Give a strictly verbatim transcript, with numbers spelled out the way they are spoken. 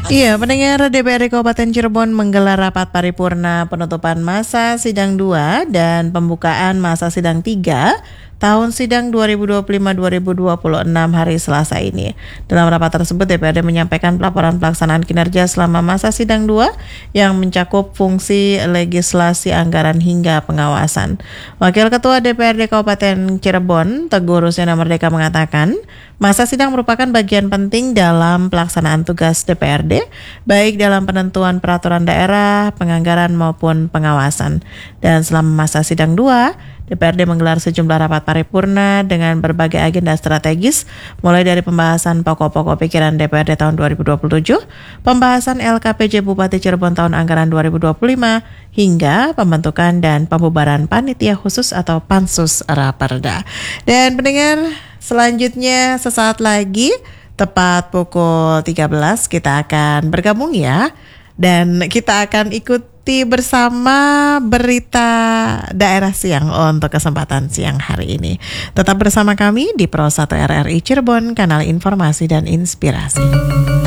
Iya, pendengar D P R D Kabupaten Cirebon menggelar rapat paripurna penutupan masa sidang dua dan pembukaan masa sidang tiga tahun sidang dua ribu dua puluh lima dua ribu dua puluh enam hari Selasa ini. Dalam rapat tersebut D P R D menyampaikan pelaporan pelaksanaan kinerja selama masa sidang dua yang mencakup fungsi legislasi, anggaran hingga pengawasan. Wakil Ketua D P R D Kabupaten Cirebon, Teguh Rusena Merdeka mengatakan, masa sidang merupakan bagian penting dalam pelaksanaan tugas D P R D, baik dalam penentuan peraturan daerah, penganggaran maupun pengawasan. Dan selama masa sidang dua, D P R D menggelar sejumlah rapat paripurna dengan berbagai agenda strategis, mulai dari pembahasan pokok-pokok pikiran D P R D tahun dua ribu dua puluh tujuh, pembahasan L K P J Bupati Cirebon tahun anggaran dua ribu dua puluh lima, hingga pembentukan dan pembubaran panitia khusus atau pansus Raperda. Dan pendengar, selanjutnya sesaat lagi, tepat pukul tiga belas kita akan bergabung ya, dan kita akan ikut bersama berita daerah siang untuk kesempatan siang hari ini. Tetap bersama kami di Pro satu R R I Cirebon, kanal informasi dan inspirasi.